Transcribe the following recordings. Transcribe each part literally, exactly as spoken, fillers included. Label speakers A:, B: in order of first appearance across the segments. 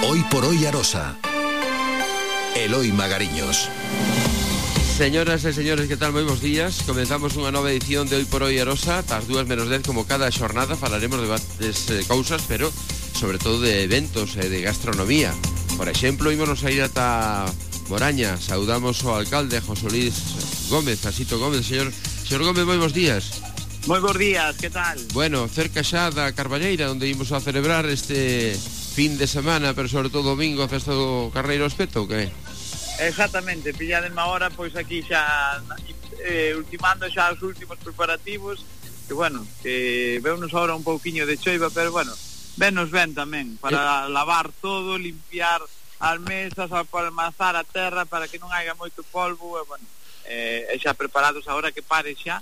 A: Hoy por hoy Arosa. Eloi Magariños.
B: Señoras e señores, que tal? Moi bons días. Comenzamos unha nova edición de Hoy por hoy Arosa. Tras dúas menos dez, como cada xornada, falaremos de bastantes eh, cousas, pero sobre todo de eventos e eh, de gastronomía. Por exemplo, ímonos a ir ata Moraña. Saudamos ao alcalde José Luis Gómez, Asito Gómez. Señor, señor Gómez, moi bons días.
C: Moi bons días, que tal?
B: Bueno, cerca xa da Carballeira, onde imos a celebrar este fin de semana, pero sobre todo domingo, a festa do Carneiro Espeto, que é?
C: Exactamente, pillademe ahora, pois aquí xa eh, ultimando xa os últimos preparativos, que bueno, que veunos ahora un pouquiño de choiva, pero bueno, venos ben tamén, para eh... lavar todo, limpiar as mesas, apalmazar a terra para que non haya moito polvo, e bueno, eh, xa preparados agora que pare xa,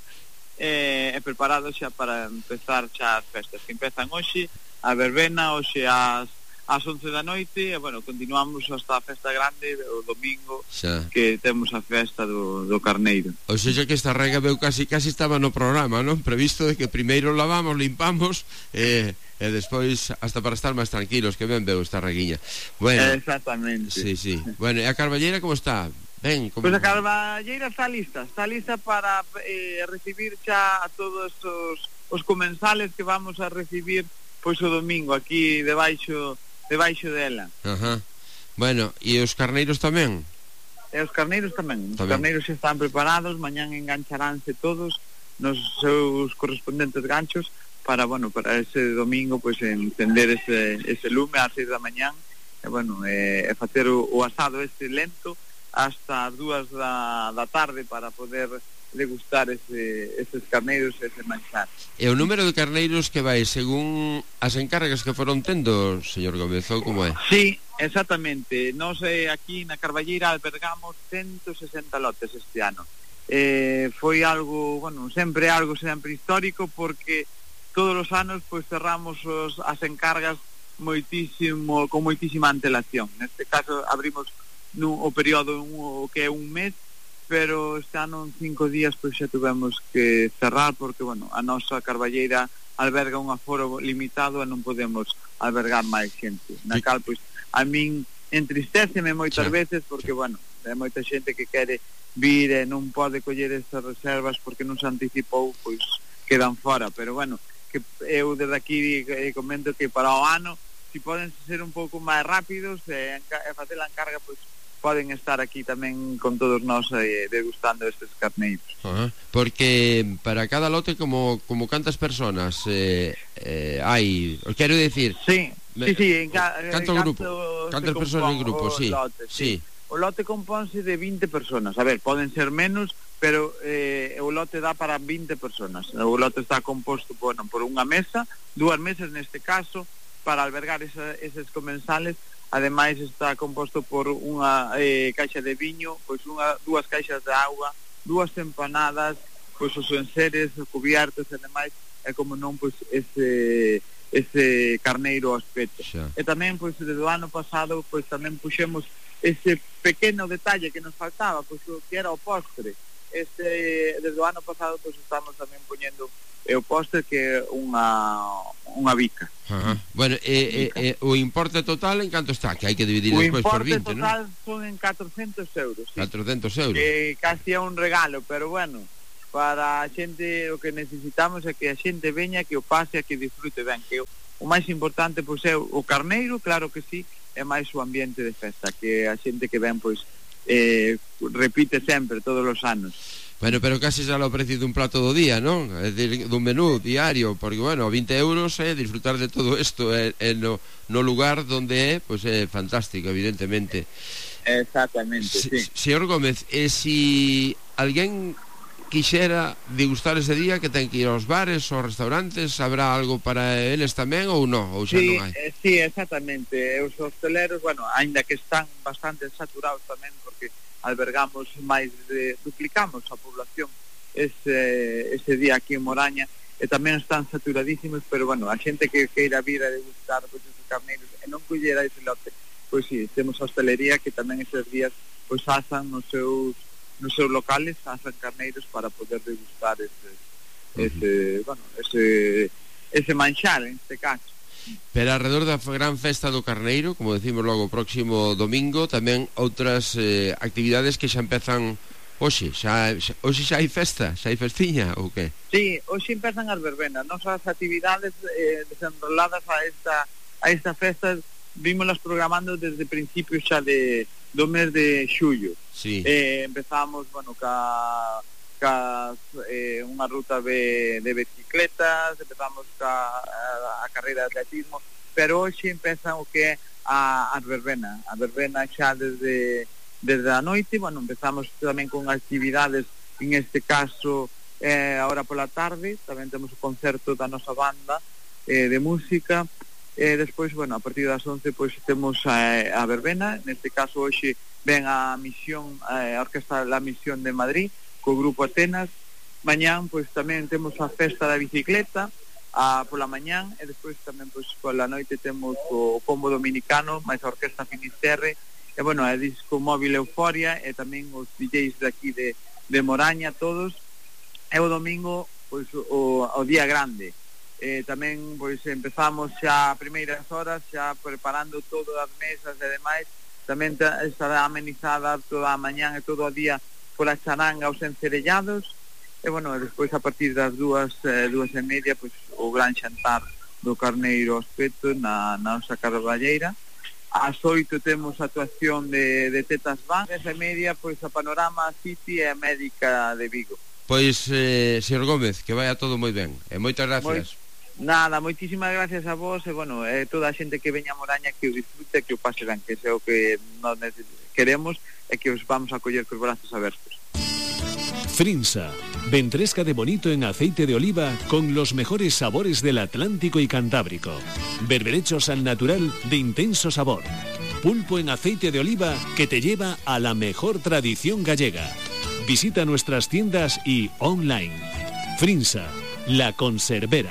C: eh, e preparados xa para empezar xa as festas, que empezan hoxe, a verbena, hoxe as ás once da noite, e, bueno, continuamos hasta a festa grande o domingo, xa, que temos a festa do, do Carneiro.
B: Ou seja que esta rega veu casi casi estaba no programa, non? Previsto de que primeiro lavamos, limpamos, e, e despois hasta para estar máis tranquilos, que ben veu esta reguiña. Bueno,
C: exactamente.
B: Sí, sí. Bueno, e a Carballeira como está? Ben, como...
C: Pois a Carballeira está lista, está lista para eh, recibir xa a todos os, os comensales que vamos a recibir pois o domingo, aquí debaixo debaixo dela.
B: Ajá. Bueno, e os carneiros tamén?
C: E os carneiros tamén. Os
B: tamén.
C: Carneiros xa están preparados, mañán engancharánse todos nos seus correspondentes ganchos para, bueno, para ese domingo, pois, encender ese, ese lume ás seis da mañán, e, bueno, e, e facer o, o asado este lento hasta as dúas da, da tarde para poder degustar ese, eses carneiros e ese manxar.
B: E o número de carneiros que vai según as encargas que foron tendo, señor Gómez, ou como é?
C: Sí, exactamente. Nós eh, aquí na Carballeira albergamos ciento sesenta lotes este ano. Eh, foi algo, bueno, sempre algo sempre histórico, porque todos os anos pois cerramos os, as encargas moitísimo, con moitísima antelación. Neste caso abrimos no, o período un, o que é un mes, pero este ano en cinco días pois xa tuvemos que cerrar, porque, bueno, a nosa Carballeira alberga un aforo limitado e non podemos albergar máis xente. Na cal, pois, a min entristeceme moitas veces, porque, bueno, hai moita xente que quere vir e non pode coller estas reservas porque non se anticipou, pois quedan fora, pero, bueno, que eu desde aquí comento que para o ano, si poden ser un pouco máis rápidos e, e facer a encarga, pois poden estar aquí tamén con todos nós eh, degustando estes carneiros.
B: Uh-huh. Porque para cada lote como como cantas personas eh, eh, hai, os quero decir,
C: sí,
B: me,
C: sí, sí, en ca,
B: canto
C: en
B: grupo, cantas persoas en grupo, sí.
C: Lote,
B: sí. sí.
C: O lote compónse de vinte personas. A ver, poden ser menos, pero eh, o lote dá para vinte personas. O lote está composto, bueno, por unha mesa, dúas mesas neste caso, para albergar esa, eses comensales. Ademais está composto por unha eh, caixa de viño, pois unha, dúas caixas de auga, dúas empanadas, pois os enseres, cubiertos e demais, e como non, pois ese ese carneiro ao espeto.
B: Xa.
C: E tamén, pois, desde o ano pasado, pois tamén puxemos ese pequeno detalle que nos faltaba, pois que era o postre. Este, desde o ano pasado, pois estamos tamén poñendo e o postre, que é unha unha bica.
B: Ajá. Bueno, e, e, e o importe total en canto está? Que hai que dividir despois por vinte,
C: non? O importe total, ¿no?, son en catrocentos euros. Sí.
B: catrocentos euros.
C: Que casi é un regalo, pero bueno, para a xente o que necesitamos é que a xente veña, que o pase, que disfrute ben, que o, o máis importante pois é o carneiro, claro que sí, é máis o ambiente de festa, que a xente que ven pois eh, repite sempre todos os anos.
B: Bueno, pero casi xa o precio dun plato do día, non? É dicir, dun menú diario, porque, bueno, vinte euros é eh, disfrutar de todo isto é, é no, no lugar donde é, pois é fantástico, evidentemente.
C: Exactamente,
B: si,
C: sí.
B: Señor Gómez, e si alguén quixera degustar ese día, que ten que ir aos bares ou restaurantes, habrá algo para eles tamén ou non? Ou xa
C: sí,
B: non hai?
C: Eh, sí, exactamente. Os hosteleros, bueno, aínda que están bastante saturados tamén, porque albergamos máis de, duplicamos a población ese, ese día aquí en Moraña, e tamén están saturadísimos, pero bueno, a xente que queira vir a degustar pois, esos carneiros e non collera ese lote, pois sí, temos hostelería que tamén esos días pois asan nos seus nos seus locales, asan carneiros para poder degustar ese, uh-huh. ese bueno, ese ese manxar en este caso.
B: Pero alrededor da gran festa do Carneiro, como decimos logo, o próximo domingo, tamén outras eh, actividades que xa empezan hoxe. Xa, xa, hoxe xa hai festa, xa hai festiña ou que?
C: Sí, hoxe empezan as verbenas. Nosas actividades eh, desenroladas a esta, a esta festa vímolas programando desde principios xa de, do mes de xullo.
B: Sí.
C: Eh, empezamos, bueno, ca... ca eh, unha ruta de, de bicicletas, empezamos ca a, a carreira de atletismo, pero hoxe empeza o que é a, a verbena, a verbena xa desde desde a noite. Bueno, empezamos tamén con actividades, en este caso eh, ahora pola tarde, tamén temos o concerto da nosa banda eh, de música, eh, despois, bueno, a partir das once pois temos a, a verbena, neste caso hoxe ven a misión, a Orquesta La Misión de Madrid, co grupo Atenas. Mañán pois tamén temos a festa da bicicleta a pola mañán, e despois tamén pois pola noite temos o combo dominicano máis a Orquesta Finisterre, e bueno, a disco móvil Euforia, e tamén os D Js de aquí de, de Moraña todos, e o domingo pois o, o día grande. E tamén pois empezamos xa a primeiras horas xa preparando todas as mesas e demais. Tamén estará amenizada toda a mañán e todo o día pola charanga os encerellados, e bueno, despois a partir das dúas, eh, dúas e media, pois o gran xantar do Carneiro ao Espeto na, na nosa carballeira. Ás oito temos a actuación de, de Tetas Van, e media, pois a Panorama City e a Médica de Vigo.
B: Pois, eh, señor Gómez, que vaya todo moi ben, e moitas gracias.
C: Moi, nada, moitísimas gracias a vos, e bueno, eh, toda a xente que veña a Moraña que o disfrute, que o pase ben, que é o que nos queremos, e que os vamos a coller cos brazos abertos.
D: Frinsa, ventresca de bonito en aceite de oliva con los mejores sabores del Atlántico y Cantábrico. Berberechos al natural de intenso sabor. Pulpo en aceite de oliva que te lleva a la mejor tradición gallega. Visita nuestras tiendas y online. Frinsa, la conservera.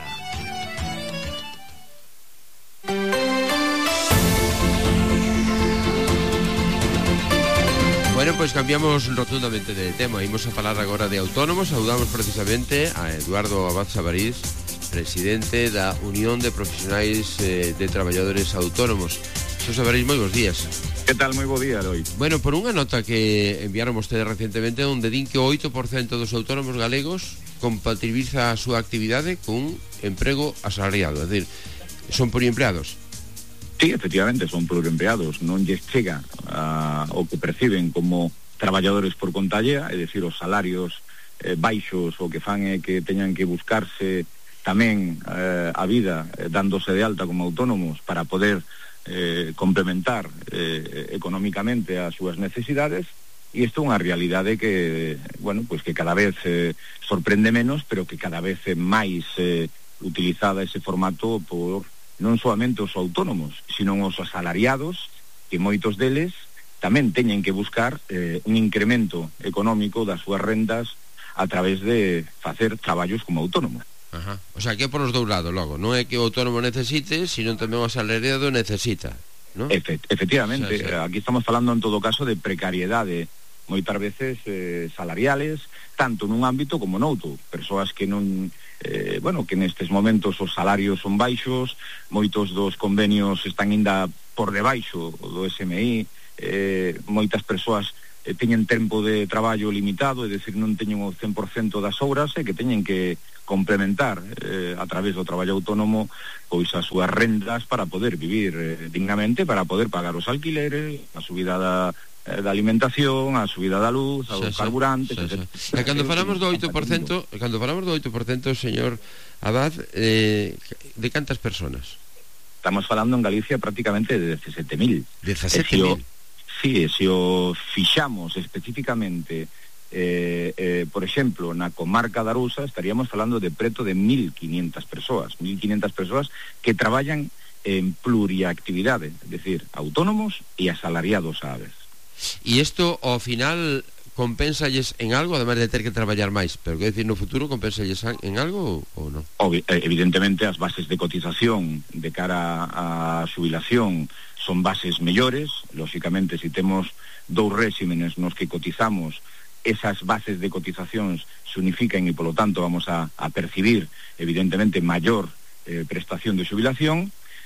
B: Bueno, pois cambiamos rotundamente de tema. Imos a falar agora de autónomos. Saudamos precisamente a Eduardo Abad Sabarís, presidente da Unión de Profesionais eh, de Traballadores Autónomos. Xosé Sabarís, moi bons días.
E: Que tal? Moi bo día, Eloi.
B: Bueno, por unha nota que enviaron vostedes recientemente, onde din que o oito por cento dos autónomos galegos compatibiliza a súa actividade con emprego asalariado, é dicir, son pluriempleados.
E: Sí, efectivamente, son pluriempleados, non lles chega a, o que perciben como traballadores por conta allea, é dicir, os salarios eh, baixos, o que fan é que teñan que buscarse tamén eh, a vida eh, dándose de alta como autónomos para poder eh, complementar eh, económicamente as súas necesidades, e isto é unha realidade que, bueno, pues que cada vez eh, sorprende menos, pero que cada vez é máis eh, utilizada ese formato por non soamente os autónomos, sino os asalariados, que moitos deles tamén teñen que buscar eh, un incremento económico das súas rendas a través de facer traballos como autónomo.
B: Ajá. O sea, que por os dous lados, logo, non é que o autónomo necesite, sino tamén o asalariado necesita, non?
E: Efe, efectivamente,
B: o sea, sí.
E: Aquí estamos falando en todo caso de precariedade, moitas veces eh, salariales, tanto nun ámbito como noutro, persoas que non eh, bueno, que nestes momentos os salarios son baixos, moitos dos convenios están ainda por debaixo do S M I, eh, moitas persoas eh, teñen tempo de traballo limitado, é dicir, non teñen o cen por cento das horas e que teñen que complementar eh, a través do traballo autónomo pois as súas rendas para poder vivir eh, dignamente, para poder pagar os alquileres, a subida da da alimentación, a subida da luz, aos sí, carburantes,
B: sí,
E: etcétera.
B: Sí. E cando falamos do oito por cento, cando falamos do oito por cento, señor Abad, eh, de cantas persoas?
E: Estamos falando en Galicia prácticamente de dezasete mil.
B: dezasete mil.
E: Si, se o fixamos especificamente eh, eh, por exemplo, na comarca da Arousa, estaríamos falando de preto de mil quinientas persoas, mil quinientas persoas que traballan en pluriactividade, é dicir, autónomos e asalariados á vez.
B: E isto, ao final, compensalles en algo, además de ter que traballar máis, pero que decir, no futuro compensalles en algo ou non?
E: Evidentemente, as bases de cotización de cara á xubilación son bases mellores. Lóxicamente, se temos dous réximenes nos que cotizamos, esas bases de cotizacións se unifican e, polo tanto, vamos a, a percibir, evidentemente, maior eh, prestación de xubilación.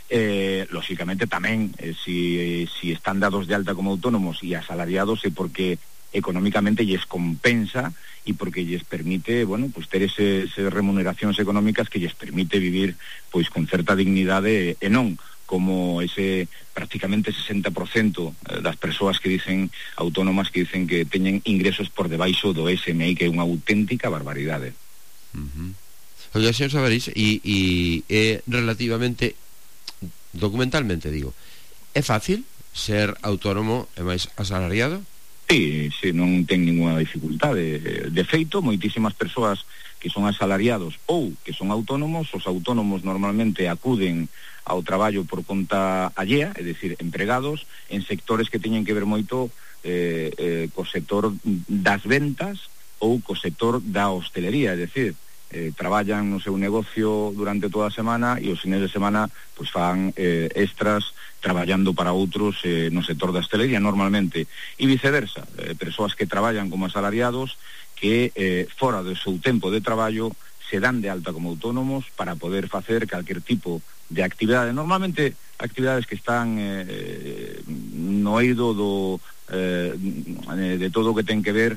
E: Eh, lóxicamente tamén, eh, si, si están dados de alta como autónomos e asalariados, é porque económicamente lles compensa e porque lles permite, bueno, pues ter ese, ese remuneracións económicas que lles permite vivir pois con certa dignidade, e non como ese prácticamente sesenta por cento das persoas que dicen autónomas que dicen que teñen ingresos por debaixo do S M I, que é unha auténtica barbaridade.
B: Uh-huh. Oiga, señor Sabarís, e, e é relativamente, documentalmente digo, é fácil ser autónomo e máis asalariado?
E: Sí, sí, non ten ninguna dificultade. De feito, moitísimas persoas que son asalariados ou que son autónomos, os autónomos normalmente acuden ao traballo por conta allea, é dicir, empregados en sectores que teñen que ver moito eh, eh, co sector das ventas ou co sector da hostelería, é dicir, eh, traballan no seu negocio durante toda a semana e os fines de semana pois fan eh, extras traballando para outros eh, no sector da hostelería normalmente, e viceversa, eh, persoas que traballan como asalariados que eh, fora do seu tempo de traballo se dan de alta como autónomos para poder facer calquer tipo de actividade, normalmente actividades que están eh, no eido do eh, de todo o que ten que ver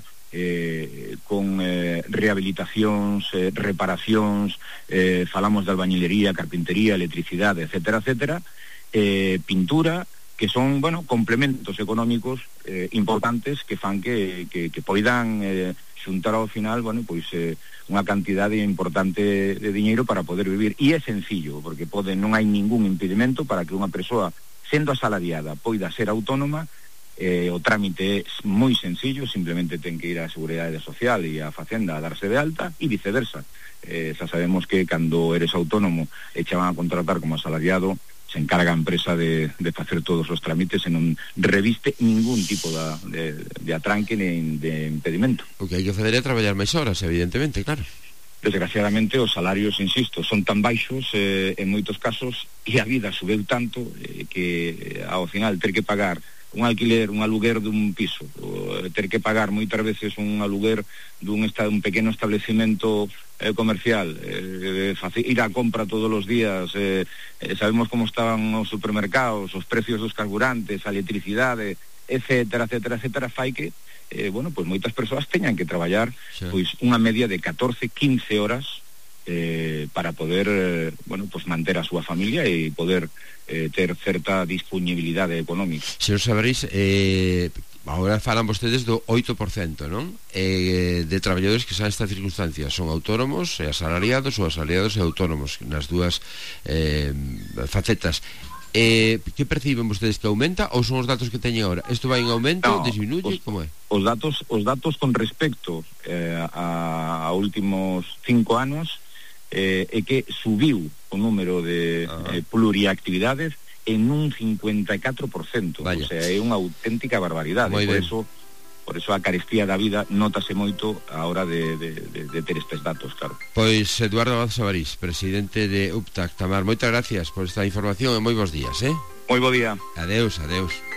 E: Eh, con eh, rehabilitacións, eh, reparacións, eh, falamos de albañilería, carpintería, electricidade, etcétera, etcétera, eh, pintura, que son, bueno, complementos económicos eh, importantes que fan que, que, que poidan eh, xuntar ao final, bueno, pois eh, unha cantidade importante de diñeiro para poder vivir, e é sencillo, porque pode, non hai ningún impedimento para que unha persoa, sendo asalariada, poida ser autónoma. Eh, o trámite é moi sencillo, simplemente ten que ir á Seguridade Social e á Facenda a darse de alta, e viceversa. Eh, xa sabemos que cando eres autónomo e che van a contratar como asalariado, se encarga a empresa de, de facer todos os trámites e non reviste ningún tipo da, de, de atranque nin de impedimento.
B: O que hai que fazer é traballar máis horas, evidentemente, claro.
E: Desgraciadamente os salarios, insisto, son tan baixos eh, en moitos casos, e a vida subeu tanto eh, que ao final ter que pagar un alquiler, un aluguer dun piso, ter que pagar moitas veces un aluguer dun, esta, un pequeno establecimento eh, comercial, eh, facer, ir á compra todos os días, eh, eh, sabemos como estaban os supermercados, os precios dos carburantes, a electricidade, etcétera, etcétera, etcétera, fai que, eh, bueno, pois moitas persoas teñan que traballar sí. pois unha media de catorce, quince horas eh, para poder, eh, bueno, pois manter a súa familia e poder Eh, ter certa disponibilidade económica.
B: Señor Sabarís, eh, agora falan vostedes do oito por cento, non? Eh, de traballadores que están nestas circunstancias son autónomos e asalariados, ou asalariados e autónomos, nas dúas eh, facetas. Eh, que perciben vostedes, que aumenta ou son os datos que teñen agora? Isto vai en aumento,
E: no,
B: disminuye,
E: os,
B: como é?
E: Os datos, os datos con respecto eh, a, a últimos cinco anos eh, é que subiu o número de eh, pluriactividades en un cincuenta e catro por cento. Vaya. O sea, é unha auténtica barbaridade. Por eso, por eso a carestía da vida notase moito a hora de, de, de, de ter estes datos, claro.
B: Pois Eduardo Abad Sabarís, presidente de UPTAC. Tamar, moitas gracias por esta información e moi bons días, eh?
E: Moi bo día.
B: Adeus, adeus.